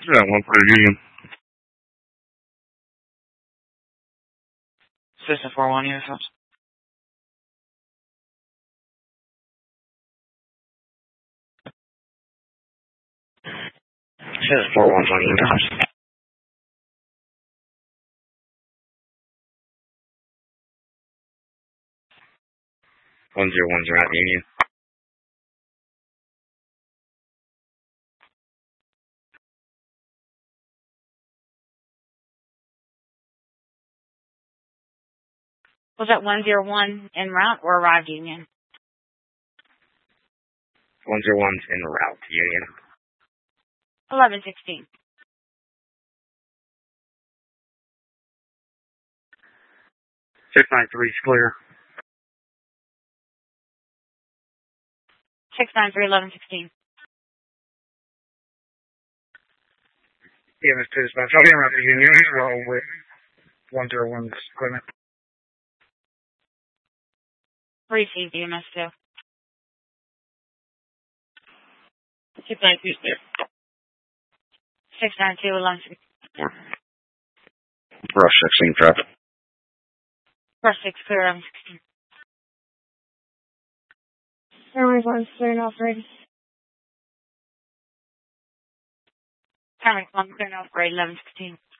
Yeah, one for the Union. System 4-1, uniforms. System 4-1, uniforms. 101, you're at Union. Was that 101 en route or arrived Union? 101's en route to Union. 1116. 693's clear. 693, 1116. EMS 2 dispatch. I'll be en route to Union. He's roll with 101's equipment. Received EMS 2. 692's clear. 692, 1116. Rush 16 traffic. Rush 6 clear, 1116. Airways 1 clear and operated. Airways 1 clear and operated, 1116.